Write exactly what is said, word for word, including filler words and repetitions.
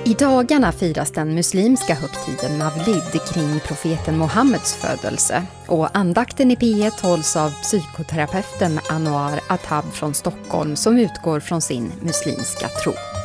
I dagarna firas den muslimska högtiden Mavlid kring profeten Mohammeds födelse, och andakten i P ett hålls av psykoterapeuten Anwar Attab från Stockholm som utgår från sin muslimska tro.